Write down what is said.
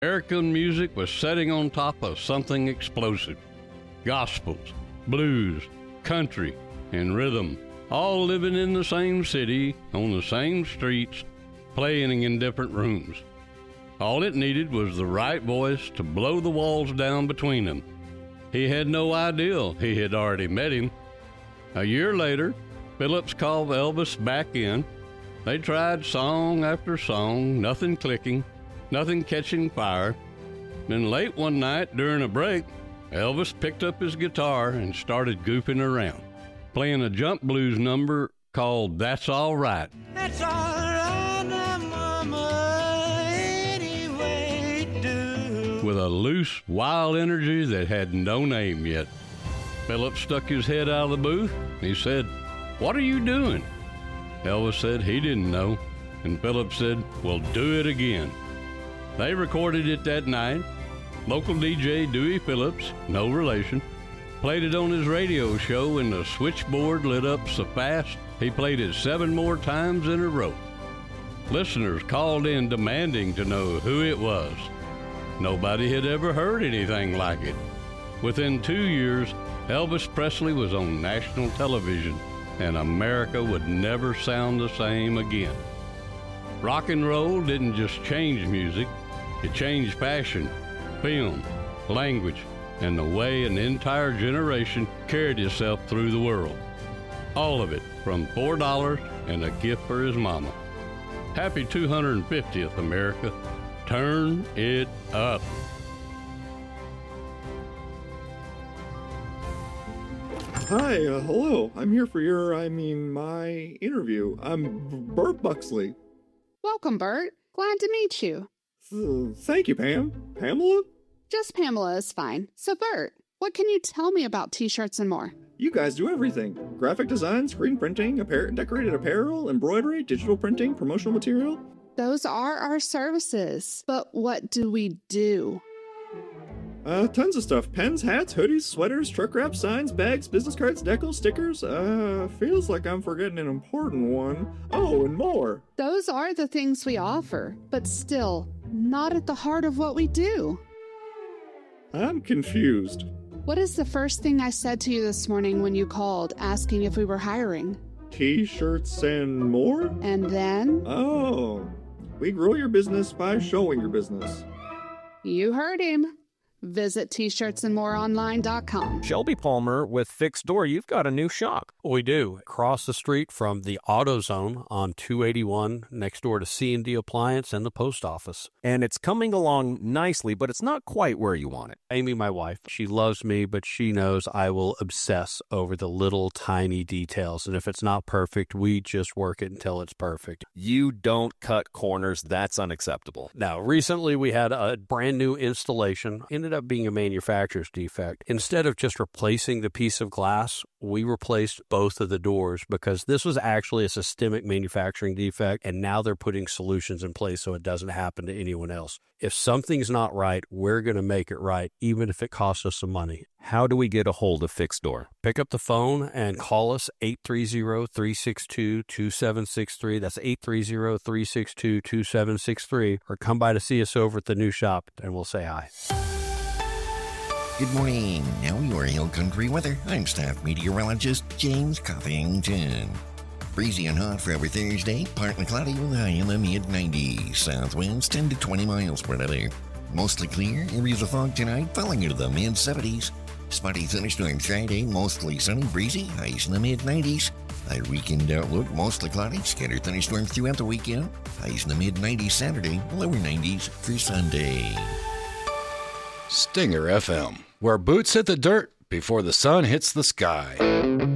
American music was setting on top of something explosive. Gospels, blues, country, and rhythm, all living in the same city, on the same streets, playing in different rooms. All it needed was the right voice to blow the walls down between them. He had no idea he had already met him. A year later, Phillips called Elvis back in. They tried song after song, nothing clicking, nothing catching fire. Then late one night during a break, Elvis picked up his guitar and started goofing around, playing a jump blues number called That's All Right. That's all right now, mama, anyway do. With a loose, wild energy that had no name yet. Phillips stuck his head out of the booth. He said, "What are you doing?" Elvis said he didn't know, and Phillips said, "Well, do it again." They recorded it that night. Local DJ Dewey Phillips, no relation, played it on his radio show, and the switchboard lit up so fast he played it 7 more times in a row. Listeners called in demanding to know who it was. Nobody had ever heard anything like it. Within 2 years, Elvis Presley was on national television, and America would never sound the same again. Rock and roll didn't just change music, it changed fashion, film, language, and the way an entire generation carried itself through the world. All of it from $4 and a gift for his mama. Happy 250th, America. Turn it up. Hi, hello. I'm here for my interview. I'm Bert Buxley. Welcome, Bert. Glad to meet you. Thank you, Pam. Pamela? Just Pamela is fine. So, Bert, what can you tell me about T-shirts and more? You guys do everything. Graphic design, screen printing, decorated apparel, embroidery, digital printing, promotional material. Those are our services. But what do we do? Tons of stuff. Pens, hats, hoodies, sweaters, truck wraps, signs, bags, business cards, decals, stickers. Feels like I'm forgetting an important one. Oh, and more. Those are the things we offer, but still, not at the heart of what we do. I'm confused. What is the first thing I said to you this morning when you called, asking if we were hiring? T-shirts and more? And then? Oh, we grow your business by showing your business. You heard him. Visit t-shirtsandmoreonline.com. Shelby Palmer with Fixed Door, you've got a new shop. We do. Across the street from the AutoZone on 281, next door to C&D Appliance and the post office. And it's coming along nicely, but it's not quite where you want it. Amy, my wife, she loves me, but she knows I will obsess over the little tiny details. And if it's not perfect, we just work it until it's perfect. You don't cut corners. That's unacceptable. Now, recently we had a brand new installation. Ended up being a manufacturer's defect. Instead of just replacing the piece of glass, we replaced both of the doors because this was actually a systemic manufacturing defect, and now they're putting solutions in place so it doesn't happen to anyone else. If something's not right, we're going to make it right, even if it costs us some money. How do we get a hold of Fixed Door? Pick up the phone and call us 830-362-2763. That's 830-362-2763. Or come by to see us over at the new shop, and we'll say hi. Good morning. Now your Hill Country weather. I'm staff meteorologist James Coffington. Breezy and hot for every Thursday. Partly cloudy with a high in the mid-90s. South winds 10 to 20 miles per hour. Mostly clear. Areas of fog tonight falling into the mid-70s. Spotty thunderstorm Friday. Mostly sunny, breezy. Highs in the mid-90s. Our weekend outlook. Mostly cloudy. Scattered thunderstorms throughout the weekend. Highs in the mid-90s Saturday. Lower 90s for Sunday. Stinger FM, where boots hit the dirt before the sun hits the sky.